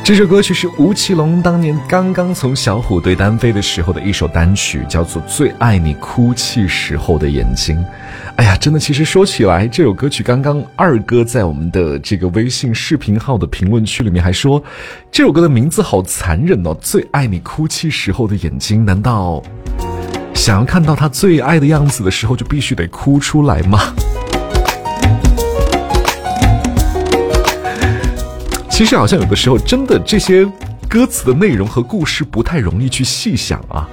这首歌曲是吴奇隆当年刚刚从小虎队单飞的时候的一首单曲，叫做《最爱你哭泣时候的眼睛》。哎呀，真的，其实说起来，这首歌曲刚刚二哥在我们的这个微信视频号的评论区里面还说，这首歌的名字好残忍哦，《最爱你哭泣时候的眼睛》，难道想要看到他最爱的样子的时候就必须得哭出来吗？其实好像有的时候真的这些歌词的内容和故事不太容易去细想啊。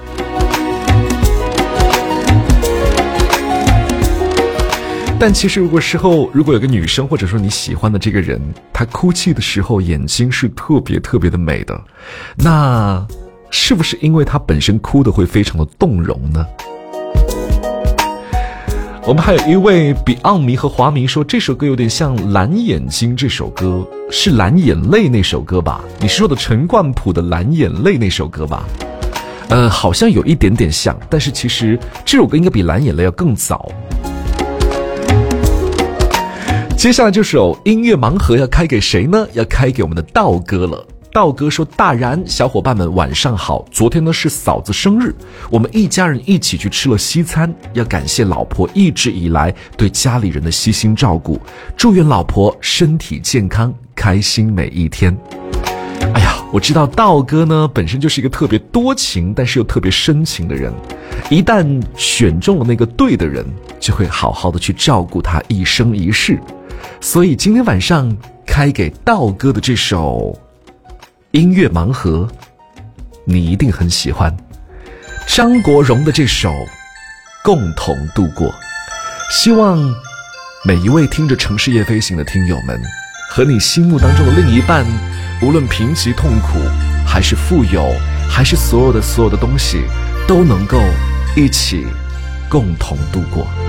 但其实如果有个女生或者说你喜欢的这个人，她哭泣的时候眼睛是特别特别的美的，那是不是因为她本身哭的会非常的动容呢？我们还有一位比奥迷和华迷说，这首歌有点像蓝眼睛，这首歌是蓝眼泪那首歌吧？你是说的陈冠甫的蓝眼泪那首歌吧？好像有一点点像，但是其实这首歌应该比蓝眼泪要更早。接下来这首音乐盲盒要开给谁呢？要开给我们的道哥了。道哥说，大然小伙伴们晚上好，昨天呢是嫂子生日，我们一家人一起去吃了西餐，要感谢老婆一直以来对家里人的悉心照顾，祝愿老婆身体健康，开心每一天。哎呀，我知道道哥呢本身就是一个特别多情但是又特别深情的人，一旦选中了那个对的人，就会好好的去照顾他一生一世。所以今天晚上开给道哥的这首音乐盲盒，你一定很喜欢张国荣的这首《共同度过》。希望每一位听着城市夜飞行的听友们，和你心目当中的另一半，无论贫瘠痛苦还是富有，还是所有的东西，都能够一起共同度过。